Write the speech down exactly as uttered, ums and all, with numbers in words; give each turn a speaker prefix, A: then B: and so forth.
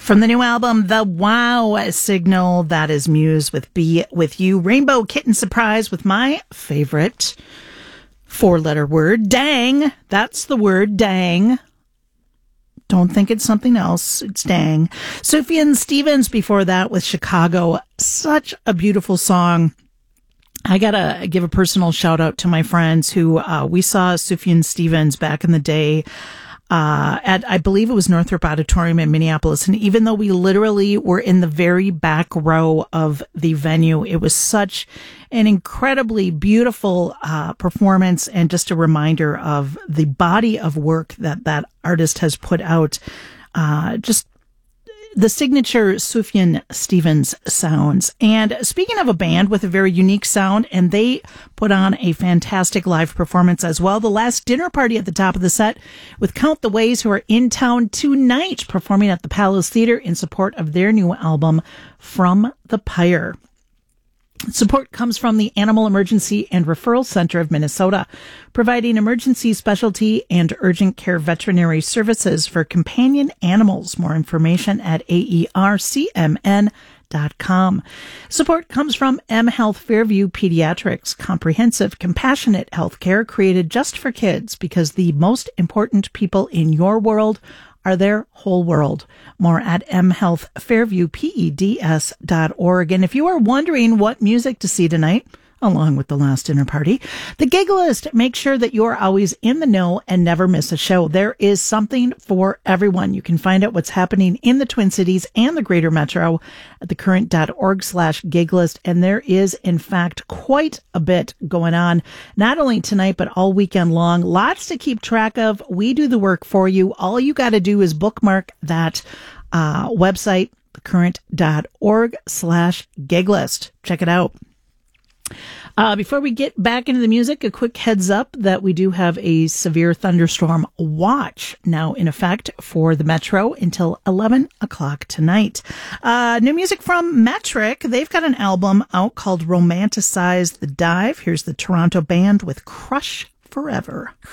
A: From the new album, The Wow Signal, that is Muse with Be With You. Rainbow Kitten Surprise with my favorite four-letter word, dang. That's the word, dang. Don't think it's something else. It's dang. Sufjan Stevens before that with Chicago. Such a beautiful song. I gotta give a personal shout out to my friends who, uh, we saw Sufjan Stevens back in the day. Uh, at, I believe it was Northrop Auditorium in Minneapolis. And even though we literally were in the very back row of the venue, it was such an incredibly beautiful, uh, performance and just a reminder of the body of work that that artist has put out. Uh, just the signature Sufjan Stevens sounds. And speaking of a band with a very unique sound, and they put on a fantastic live performance as well. The Last Dinner Party at the top of the set with Count the Ways, who are in town tonight performing at the Palace Theater in support of their new album, From the Pyre. Support comes from the Animal Emergency and Referral Center of Minnesota, providing emergency specialty and urgent care veterinary services for companion animals. More information at A E R C M N dot com. Support comes from M Health Fairview Pediatrics, comprehensive, compassionate health care created just for kids, because the most important people in your world are their whole world. More at m health fairview peds dot org. And if you are wondering what music to see tonight, along with The Last Dinner Party, the Gig List makes sure that you're always in the know and never miss a show. There is something for everyone. You can find out what's happening in the Twin Cities and the Greater Metro at thecurrent.org slash gig list. And there is, in fact, quite a bit going on, not only tonight, but all weekend long. Lots to keep track of. We do the work for you. All you got to do is bookmark that uh, website, thecurrent.org slash gig list. Check it out. Uh, before we get back into the music, a quick heads up that we do have a severe thunderstorm watch now in effect for the Metro until eleven o'clock tonight. Uh, new music from Metric. They've got an album out called Romanticize the Dive. Here's the Toronto band with Crush Forever.